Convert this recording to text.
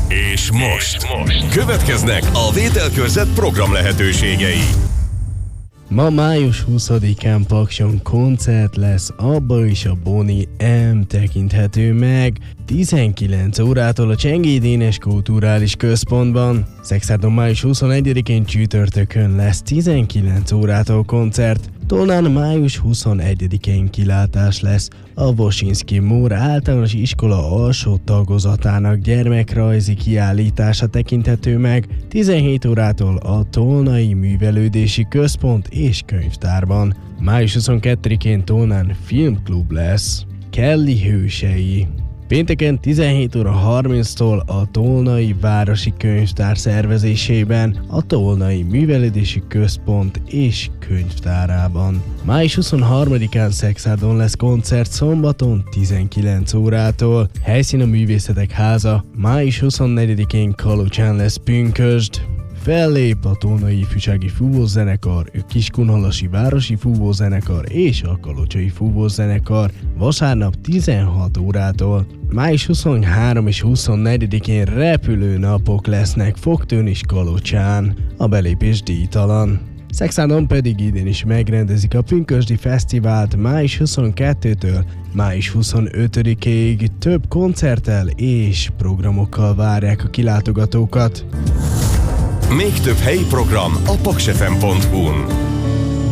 És most következnek a vételkörzet program lehetőségei. Ma május 20-án Pakson koncert lesz, abba is a Boni M tekinthető meg 19 órától a Csengéd Énes Kulturális Központban. Szexárdon május 21-én csütörtökön lesz 19 órától koncert. Tolnán május 21-én kilátás lesz a Wosinski Móra Általános Iskola alsó tagozatának gyermekrajzi kiállítása tekinthető meg 17 órától a Tolnai Művelődési Központ és Könyvtárban. Május 22-én Tolnán filmklub lesz, Kelly hősei. Pénteken 17 óra 30-tól a Tolnai Városi Könyvtár szervezésében, a Tolnai Művelődési Központ és Könyvtárában. Május 23-án Szexárdon lesz koncert, szombaton 19 órától. Helyszín a Művészetek Háza. Május 24-én Kalocsán lesz pünkösd. Fellép a Tolnai Ifjúsági Fúvózenekar, a Kiskunhalasi Városi Fúvózenekar és a Kalocsai Fúvózenekar vasárnap 16 órától. Május 23 és 24-én repülőnapok lesznek Fogtőn és Kalocsán, a belépés díjtalan. Szexárdon pedig idén is megrendezik a Pünkösdi Fesztivált május 22-től május 25-ig. Több koncerttel és programokkal várják a kilátogatókat. Még több helyi program a paksfm.hu-n.